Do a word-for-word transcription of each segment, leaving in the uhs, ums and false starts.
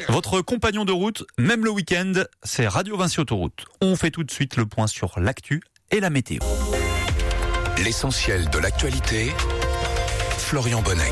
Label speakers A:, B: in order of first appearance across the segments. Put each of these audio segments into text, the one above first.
A: Votre compagnon de route, même le week-end, c'est Radio Vinci Autoroute. On fait tout de suite le point sur l'actu et la météo.
B: L'essentiel de l'actualité, Florian Bonnec.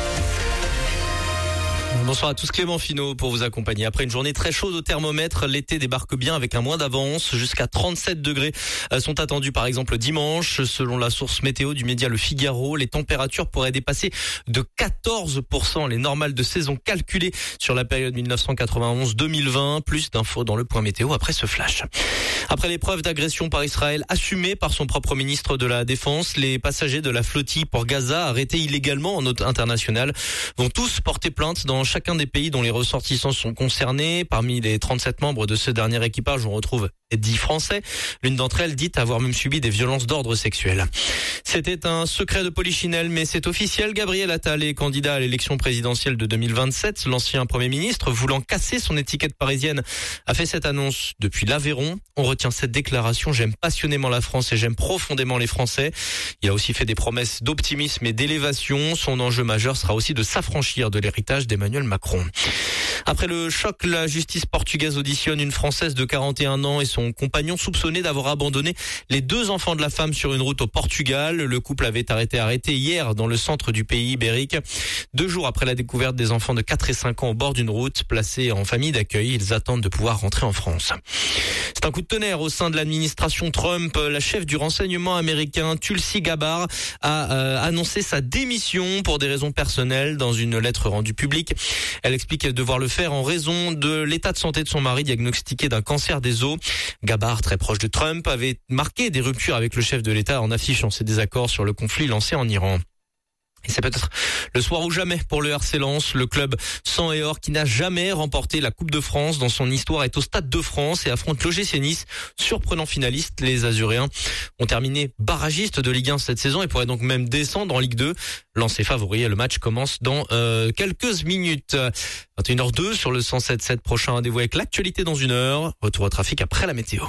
C: Bonsoir à tous, Clément Finot pour vous accompagner. Après une journée très chaude au thermomètre, l'été débarque bien avec un mois d'avance. Jusqu'à trente-sept degrés sont attendus par exemple dimanche. Selon la source météo du média Le Figaro, les températures pourraient dépasser de quatorze pour cent les normales de saison calculées sur la période dix-neuf cent quatre-vingt-onze à deux mille vingt. Plus d'infos dans le point météo après ce flash. Après l'épreuve d'agression par Israël assumée par son propre ministre de la Défense, les passagers de la flottille pour Gaza arrêtés illégalement en eau internationale vont tous porter plainte dans chacun des pays dont les ressortissants sont concernés. Parmi les trente-sept membres de ce dernier équipage, on retrouve dix Français. L'une d'entre elles dit avoir même subi des violences d'ordre sexuel. C'était un secret de polichinelle, mais c'est officiel. Gabriel Attal est candidat à l'élection présidentielle de deux mille vingt-sept. L'ancien Premier ministre, voulant casser son étiquette parisienne, a fait cette annonce depuis l'Aveyron. On retient cette déclaration: j'aime passionnément la France et j'aime profondément les Français. Il a aussi fait des promesses d'optimisme et d'élévation. Son enjeu majeur sera aussi de s'affranchir de l'héritage d'Emmanuel Macron. Après le choc, la justice portugaise auditionne une Française de quarante et un ans et son compagnon soupçonné d'avoir abandonné les deux enfants de la femme sur une route au Portugal. Le couple avait arrêté arrêté hier dans le centre du pays ibérique. Deux jours après la découverte des enfants de quatre et cinq ans au bord d'une route, placés en famille d'accueil, ils attendent de pouvoir rentrer en France. C'est un coup de tonnerre au sein de l'administration Trump. La chef du renseignement américain, Tulsi Gabbard, a euh, annoncé sa démission pour des raisons personnelles dans une lettre rendue publique. Elle explique devoir le faire en raison de l'état de santé de son mari diagnostiqué d'un cancer des os. Gabbard, très proche de Trump, avait marqué des ruptures avec le chef de l'État en affichant ses désaccords sur le conflit lancé en Iran. Et c'est peut-être le soir ou jamais pour le R C Lens. Le club sang et or qui n'a jamais remporté la Coupe de France dans son histoire est au Stade de France et affronte l'O G C Nice. Surprenant finaliste, les Azuréens ont terminé barragistes de Ligue un cette saison et pourraient donc même descendre en Ligue deux. Lens est favori et le match commence dans euh, quelques minutes. vingt et une heures deux sur le cent sept virgule sept. Prochain rendez-vous avec l'actualité dans une heure. Retour au trafic après la météo.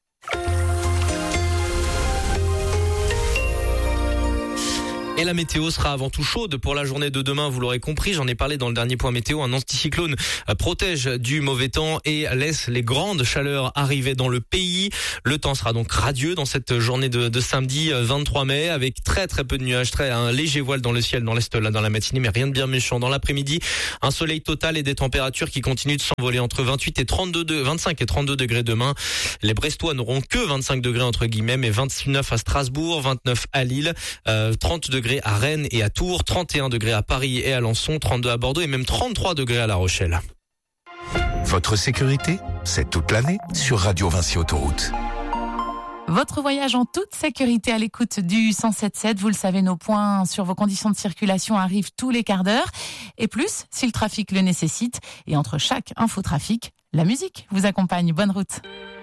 C: Et la météo sera avant tout chaude pour la journée de demain, vous l'aurez compris, j'en ai parlé dans le dernier point météo. Un anticyclone protège du mauvais temps et laisse les grandes chaleurs arriver dans le pays. Le temps sera donc radieux dans cette journée de, de samedi vingt-trois mai, avec très très peu de nuages, très un léger voile dans le ciel dans l'est là dans la matinée, mais rien de bien méchant. Dans l'après-midi, un soleil total et des températures qui continuent de s'envoler entre vingt-huit et trente-deux, vingt-cinq et trente-deux degrés demain. Les Brestois n'auront que vingt-cinq degrés entre guillemets, mais vingt-neuf à Strasbourg, vingt-neuf à Lille, euh, trente degrés à Rennes et à Tours, trente et un degrés à Paris et à Alençon, trente-deux à Bordeaux et même trente-trois degrés à La Rochelle.
B: Votre sécurité, c'est toute l'année sur Radio Vinci Autoroute.
D: Votre voyage en toute sécurité à l'écoute du cent sept virgule sept. Vous le savez, nos points sur vos conditions de circulation arrivent tous les quarts d'heure. Et plus, si le trafic le nécessite. Et entre chaque infotrafic, la musique vous accompagne. Bonne route.